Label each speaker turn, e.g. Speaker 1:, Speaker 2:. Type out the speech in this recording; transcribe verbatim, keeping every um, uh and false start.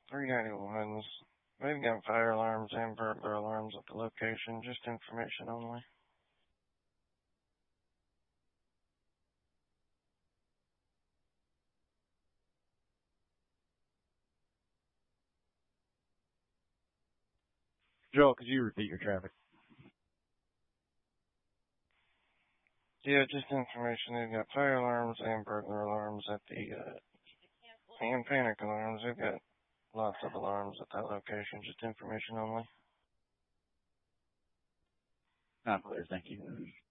Speaker 1: three ninety-ones. They've got fire alarms and burglar alarms at the location, just information only.
Speaker 2: Joel, could you repeat your traffic?
Speaker 1: Yeah, just information. They've got fire alarms and burglar alarms at the, uh, and panic alarms. They've got lots of alarms at that location, just information only.
Speaker 2: Not clear, thank you.